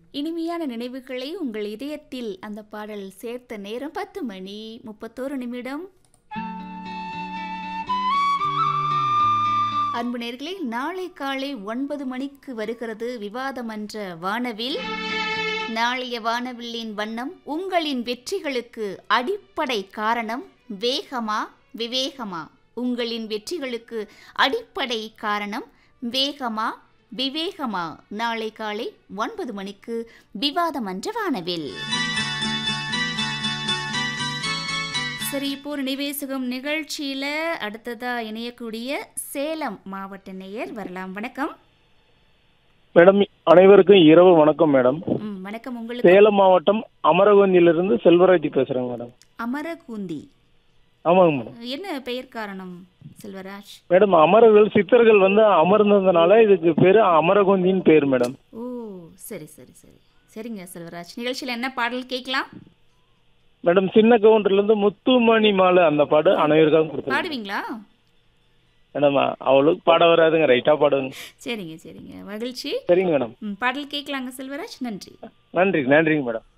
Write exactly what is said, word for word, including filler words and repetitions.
இனிமையான நினைவுகளை உங்கள் இதயத்தில் அந்த பாடல் சேர்த்த நேரம் பத்து மணி முப்பத்தோரு நிமிடம். அன்பு நேயர்களே, நாளை காலை ஒன்பது மணிக்கு வருகிறது விவாதமன்ற வானவில். நாளைய வானவில்லின் வண்ணம் உங்களின் வெற்றிகளுக்கு அடிப்படை காரணம் வேகமா விவேகமா? உங்களின் வெற்றிகளுக்கு அடிப்படை காரணம் வேகமா விவேகமா? நாளை காலை ஒன்பது மணிக்கு விவாதமன்ற வானவில். சரி, இப்போ நினைவேசுகம் நிகழ்ச்சியில அடுத்ததா இணையக்கூடிய சேலம் மாவட்ட நேயர் வரலாம். வணக்கம் மேடம், அனைவருக்கும் இரவு வணக்கம் மேடம். ம், வணக்கம். உங்களுக்கு சேலம் மாவட்டம் அமரகோந்திலிருந்து செல்வராஜ் பேசுறேங்க மேடம். அமரகூந்தி. ஆமாங்க மேடம். என்ன பெயர் காரணம் செல்வராஜ்? மேடம், அமரர்கள் சித்தர்கள் வந்து அமர்ந்ததுனால இதுக்கு பேரு அமரகோந்தின்னு பேர் மேடம். ஓ, சரி சரி சரி சரிங்க செல்வராஜ். நிகழ்ச்சியில் என்ன பாடல் கேட்கலாம்? மேடம், சின்ன கவுண்டர்ல இருந்து முத்துமணி மாலை அந்த பாடு அனைவருக்காக கொடுத்து பாடுவீங்களா? மேடம், அவளுக்கு பாட வராதுங்க, ரைட்டா பாடுங்க. சரிங்க சரிங்க, மகிழ்ச்சி. சரிங்க மேடம். ம், பாடல் கேட்கலாங்க செல்வராஜ். நன்றி நன்றி நன்றிங்க மேடம்.